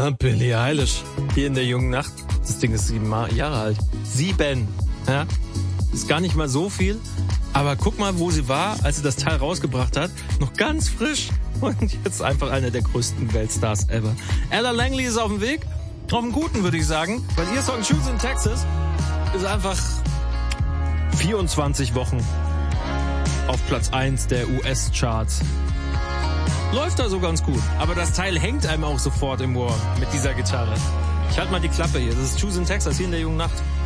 Ja, Billie Eilish. Hier in der jungen Nacht. Das Ding ist 7 Jahre alt. 7. Ja? Ist gar nicht mal so viel. Aber guck mal, wo sie war, als sie das Teil rausgebracht hat. Noch ganz frisch. Und jetzt einfach einer der größten Weltstars ever. Ella Langley ist auf dem Weg. Auf dem Guten, würde ich sagen. Weil ihr Song Shoes in Texas ist einfach 24 Wochen auf Platz 1 der US-Charts. Läuft da so ganz gut. Aber das Teil hängt einem auch sofort im Ohr mit dieser Gitarre. Ich halte mal die Klappe hier. Das ist Shoes in Texas hier in der jungen Nacht.